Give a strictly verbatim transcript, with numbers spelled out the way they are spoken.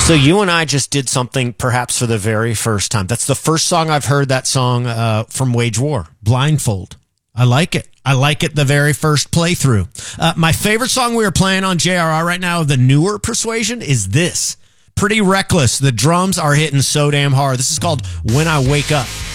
So you and I just did something perhaps for the very first time. That's the first song I've heard that song uh, from Wage War, Blindfold. I like it. I like it the very first playthrough. Uh, my favorite song we are playing on J R R right now, the newer Persuasion, is this. Pretty Reckless. The drums are hitting so damn hard. This is called When I Wake Up.